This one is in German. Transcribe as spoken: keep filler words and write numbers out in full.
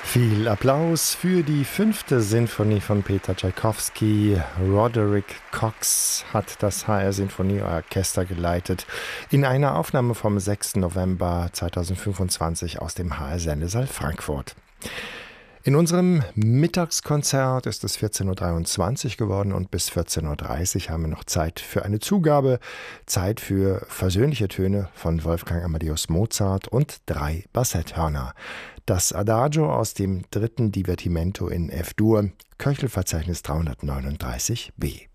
Viel Applaus für die fünfte Sinfonie von Peter Tschaikowski. Roderick Cox hat das H R-Sinfonieorchester geleitet in einer Aufnahme vom sechsten November zweitausendfünfundzwanzig aus dem H R-Sendesaal Frankfurt. In unserem Mittagskonzert ist es vierzehn Uhr dreiundzwanzig geworden und bis vierzehn Uhr dreißig haben wir noch Zeit für eine Zugabe, Zeit für versöhnliche Töne von Wolfgang Amadeus Mozart und drei Bassetthörner. Das Adagio aus dem dritten Divertimento in F-Dur, Köchelverzeichnis dreihundertneununddreißig b.